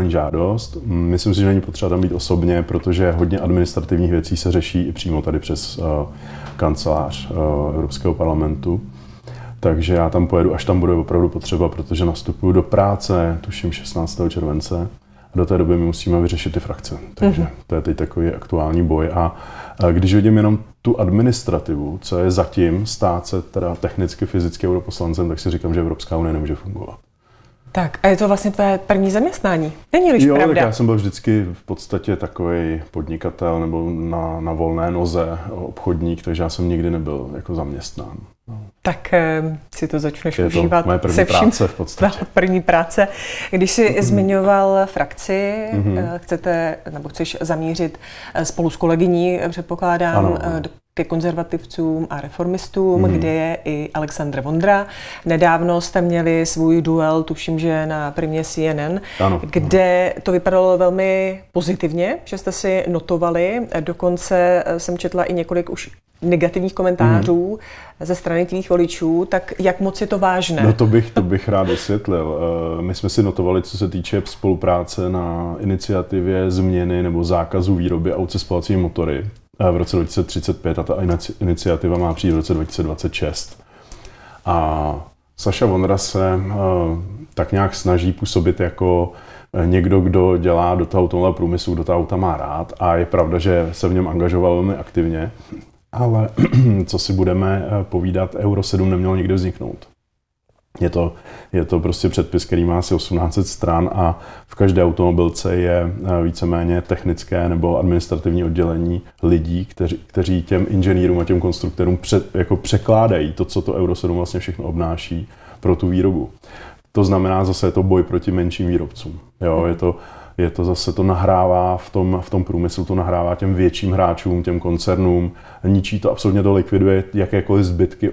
oficiální žádost. Myslím si, že není potřeba tam být osobně, protože hodně administrativních věcí se řeší i přímo tady přes kancelář Evropského parlamentu. Takže já tam pojedu, až tam bude opravdu potřeba, protože nastupuju do práce, tuším 16. července. A do té doby my musíme vyřešit ty frakce. Takže to je teď takový aktuální boj. A když vidím jenom tu administrativu, co je zatím stát se teda technicky, fyzicky europoslancem, tak si říkám, že Evropská unie nemůže fungovat. Tak a je to vlastně tvé první zaměstnání? Není-liž pravda? Jo, tak já jsem byl vždycky v podstatě takový podnikatel nebo na volné noze obchodník, takže já jsem nikdy nebyl jako zaměstnán. Tak si to začneš je užívat to moje první se vším. práce v podstatě. První práce. Když jsi zmiňoval frakci, chceš zamířit spolu s kolegyní, předpokládám, ano. ke konzervativcům a reformistům, kde je i Alexandr Vondra. Nedávno jste měli svůj duel, tuším, že na primě CNN, kde to vypadalo velmi pozitivně, že jste si notovali. Dokonce jsem četla i několik už negativních komentářů ze strany tvých voličů, tak jak moc je to vážné? No to bych rád vysvětlil. My jsme si notovali, co se týče spolupráce na iniciativě změny nebo zákazu výroby aut se spalovacími motory v roce 2035 a ta iniciativa má přijít v roce 2026. A Saša Vondra se tak nějak snaží působit jako někdo, kdo dělá do toho automobilového průmyslu, kdo ta auta má rád, a je pravda, že se v něm angažoval velmi aktivně, ale co si budeme povídat, Euro 7 nemělo nikdy vzniknout. Je to prostě předpis, který má asi 1800 stran a v každé automobilce je víceméně technické nebo administrativní oddělení lidí, kteří těm inženýrům a těm konstruktorům překládají to, co to Euro 7 vlastně všechno obnáší pro tu výrobu. To znamená, zase je to boj proti menším výrobcům. Jo, je to zase, to nahrává v tom průmyslu, to nahrává těm větším hráčům, těm koncernům, ničí to, absolutně to likviduje jakékoliv zbytky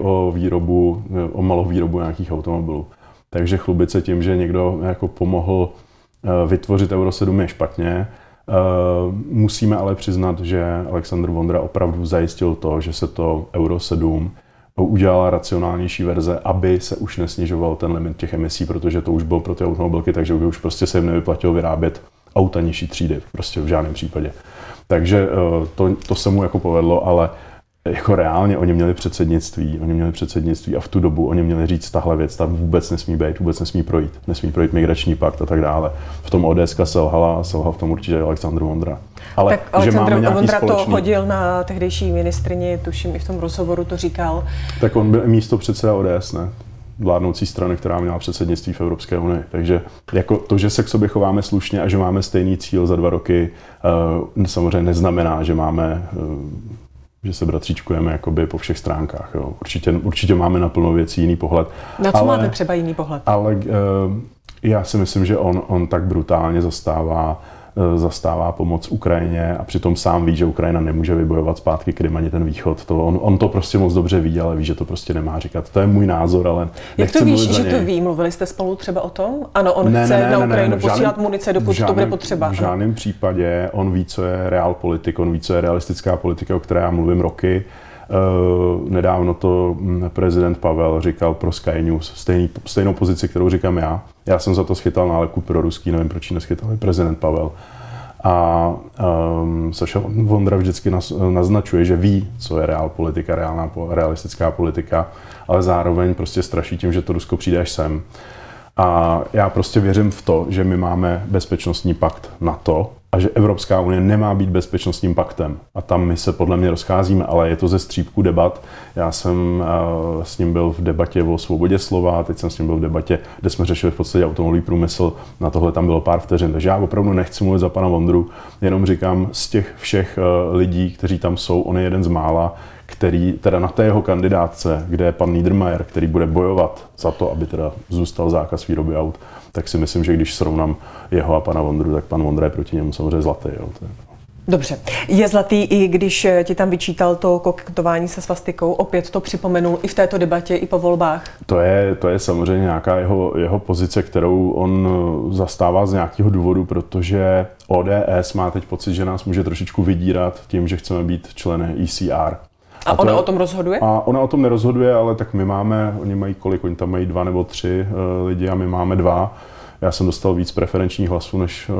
o malou výrobu nějakých automobilů. Takže chlubit se tím, že někdo jako pomohl vytvořit Euro 7 je špatně. Musíme ale přiznat, že Alexandr Vondra opravdu zajistil to, že se to Euro 7 udělala racionálnější verze, aby se už nesnižoval ten limit těch emisí, protože to už bylo pro ty automobilky, takže už prostě se jim nevyplatilo vyrábět auta nižší třídy, prostě v žádném případě. Takže to se mu jako povedlo, ale jako reálně oni měli předsednictví a v tu dobu oni měli říct, tahle věc tam vůbec nesmí být, vůbec nesmí projít migrační pakt a tak dále. V tom ODSka selhala a selhal v tom určitě Alexandr Vondra. Ale tak Alexandr Vondra to hodil na tehdejší ministryni, tuším i v tom rozhovoru to říkal. Tak on byl místopředseda ODS, ne? Vládnoucí strany, která měla předsednictví v Evropské unii. Takže jako to, že se k sobě chováme slušně a že máme stejný cíl za 2 roky, samozřejmě neznamená, že se bratříčkujeme jakoby po všech stránkách. Jo. Určitě máme na plno věcí jiný pohled. Na co máte třeba jiný pohled? Ale já si myslím, že on tak brutálně zastává pomoc Ukrajině a přitom sám ví, že Ukrajina nemůže vybojovat zpátky Krym ani ten východ. On to prostě moc dobře ví, ale ví, že to prostě nemá říkat. To je můj názor, ale jak to víš, že to ví? Mluvili jste spolu třeba o tom? Ano, on chce na Ukrajinu posílat munice, dokud to bude potřeba. V žádném případě. On ví, co je realpolitik, on ví, co je realistická politika, o které já mluvím roky. Nedávno to prezident Pavel říkal pro Sky News, stejnou pozici, kterou říkám já. Já jsem za to schytal nálepku pro ruský, nevím, proč ji neschytal prezident Pavel. A Saša Vondra vždycky naznačuje, že ví, co je realistická politika, ale zároveň prostě straší tím, že to Rusko přijde až sem. A já prostě věřím v to, že my máme bezpečnostní pakt NATO a že Evropská unie nemá být bezpečnostním paktem. A tam my se podle mě rozcházíme, ale je to ze střípku debat. Já jsem s ním byl v debatě o svobodě slova, teď jsem s ním byl v debatě, kde jsme řešili v podstatě automobilový průmysl, na tohle tam bylo pár vteřin. Takže já opravdu nechci mluvit za pana Vondru, jenom říkám, z těch všech lidí, kteří tam jsou, on je jeden z mála, který teda na té jeho kandidátce, kde je pan Niedermayer, který bude bojovat za to, aby teda zůstal zákaz výroby aut, tak si myslím, že když srovnám jeho a pana Vondru, tak pan Vondra je proti němu samozřejmě zlatý. Jo. Dobře. Je zlatý, i když ti tam vyčítal to koketování se svastikou, opět to připomenul i v této debatě, i po volbách? To je samozřejmě nějaká jeho pozice, kterou on zastává z nějakého důvodu, protože ODS má teď pocit, že nás může trošičku vydírat tím, že chceme být členy ECR. A ona o tom rozhoduje? A ona o tom nerozhoduje, ale tak my máme, oni mají kolik, oni tam mají 2 nebo 3 lidi a my máme 2. Já jsem dostal víc preferenčních hlasů než